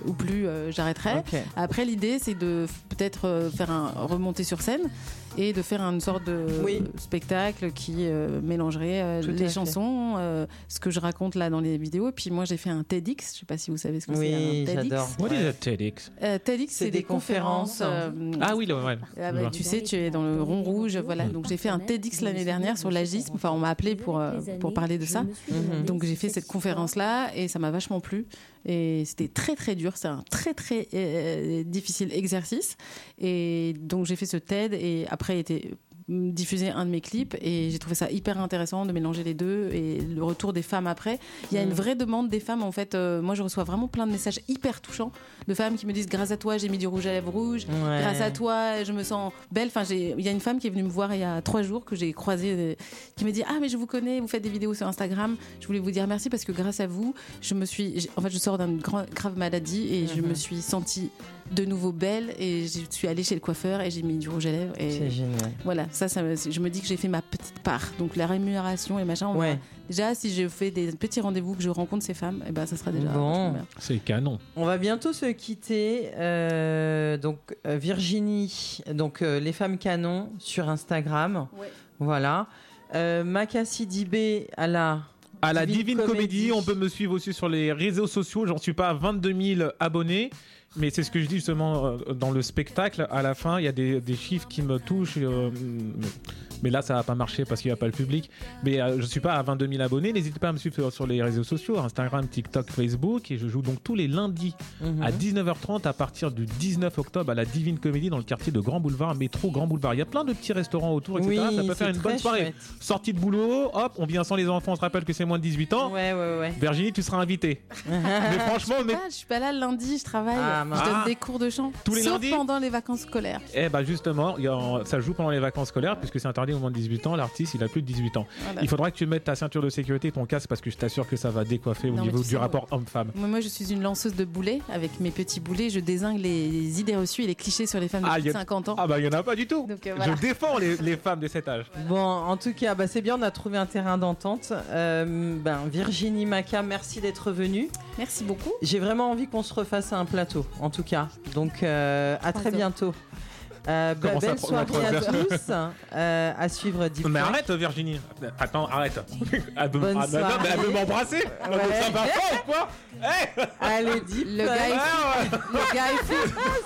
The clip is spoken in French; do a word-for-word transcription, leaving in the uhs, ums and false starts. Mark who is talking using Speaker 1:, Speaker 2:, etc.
Speaker 1: ou plus, euh, j'arrêterai.
Speaker 2: Okay.
Speaker 1: Après, l'idée, c'est de peut-être euh, faire un remonter sur scène et de faire une sorte de
Speaker 2: oui.
Speaker 1: spectacle qui euh, mélangerait euh, les chansons, euh, ce que je raconte là dans les vidéos. Et puis moi, j'ai fait un TEDx. Je sais pas si vous savez ce que
Speaker 2: oui,
Speaker 1: c'est un TEDx.
Speaker 2: J'adore.
Speaker 3: What is a TEDx?
Speaker 1: euh, TEDx, c'est, c'est des, des conférences. conférences euh,
Speaker 3: ah oui, ouais.
Speaker 1: Ah bah, tu sais, tu es dans le rond rouge, voilà. Donc j'ai fait un TEDx l'année dernière sur l'agisme. Enfin, on m'a appelé pour euh, pour parler de ça. Mm-hmm. Donc j'ai fait cette conférence là et ça m'a vachement plu. Et c'était très très dur, c'est un très très euh, difficile exercice. Et donc j'ai fait ce TED et après était diffuser un de mes clips et j'ai trouvé ça hyper intéressant de mélanger les deux et le retour des femmes après. Il y a une vraie demande des femmes en fait. Euh, moi je reçois vraiment plein de messages hyper touchants de femmes qui me disent grâce à toi j'ai mis du rouge à lèvres rouge, ouais. grâce à toi je me sens belle. Enfin, j'ai... il y a une femme qui est venue me voir il y a trois jours que j'ai croisée euh, qui me dit ah mais je vous connais, vous faites des vidéos sur Instagram, je voulais vous dire merci parce que grâce à vous je me suis en fait je sors d'une grand, grave maladie et mm-hmm. je me suis sentie de nouveau belle et je suis allée chez le coiffeur et j'ai mis du rouge à lèvres et
Speaker 2: c'est génial.
Speaker 1: Voilà, ça, ça me, je me dis que j'ai fait ma petite part. Donc la rémunération et machin, on
Speaker 2: ouais.
Speaker 1: va, déjà si je fais des petits rendez-vous que je rencontre ces femmes, et ben ça sera déjà
Speaker 2: bon.
Speaker 1: bien.
Speaker 3: C'est canon.
Speaker 2: On va bientôt se quitter. Euh, donc euh, Virginie, donc euh, les femmes canon sur Instagram.
Speaker 1: Ouais.
Speaker 2: Voilà. Euh, Makassi Dibé à la
Speaker 3: à la Divine, Divine Comédie. Comédie. On peut me suivre aussi sur les réseaux sociaux. J'en suis pas à vingt-deux mille abonnés. Mais c'est ce que je dis justement dans le spectacle. À la fin, il y a des, des chiffres qui me touchent. Euh, mais là, ça va pas marcher parce qu'il n'y a pas le public. Mais euh, je suis pas à vingt-deux mille abonnés. N'hésitez pas à me suivre sur, sur les réseaux sociaux, Instagram, TikTok, Facebook. Et je joue donc tous les lundis mm-hmm. à dix-neuf heures trente à partir du dix-neuf octobre à la Divine Comédie dans le quartier de Grand Boulevard, métro Grand Boulevard. Il y a plein de petits restaurants autour, et cetera. Oui, ça peut faire une bonne soirée. Chouette. Sortie de boulot, hop, on vient sans les enfants. On se rappelle que c'est moins de dix-huit ans.
Speaker 2: Ouais, ouais, ouais.
Speaker 3: Virginie, tu seras invitée. Mais franchement,
Speaker 1: je,
Speaker 3: mais...
Speaker 1: pas, je suis pas là le lundi, je travaille. Ah, je donne des cours de chant.
Speaker 3: Tous les
Speaker 1: sauf
Speaker 3: lundis
Speaker 1: pendant les vacances scolaires.
Speaker 3: Eh bah justement, y a, ça joue pendant les vacances scolaires puisque c'est interdit au moins de dix-huit ans. L'artiste, il a plus de dix-huit ans. Voilà. Il faudra que tu mettes ta ceinture de sécurité et ton casque parce que je t'assure que ça va décoiffer non, au niveau du sais, rapport moi, homme-femme.
Speaker 1: Moi, moi, je suis une lanceuse de boulets. Avec mes petits boulets, je dézingue les idées reçues et les clichés sur les femmes de ah, plus de cinquante ans.
Speaker 3: Ah bah il y en a pas du tout.
Speaker 1: Donc, euh, voilà.
Speaker 3: Je défends les, les femmes de cet âge.
Speaker 2: Bon, en tout cas, bah, c'est bien, on a trouvé un terrain d'entente. Euh, ben, Virginie Macca, merci d'être venue.
Speaker 1: Merci beaucoup.
Speaker 2: J'ai vraiment envie qu'on se refasse à un plateau, en tout cas. Donc, euh, à très bientôt. Euh, bah, belle ça, soirée à tous. Euh, à suivre Deep
Speaker 3: Mais arrête, Virginie. Attends, arrête. Elle veut,
Speaker 2: Bonne
Speaker 3: ah, non, mais elle veut m'embrasser. Ouais. Ça va pas ou quoi hey
Speaker 2: Allez, Deep.
Speaker 1: Le gars est fou. Le gars est fou.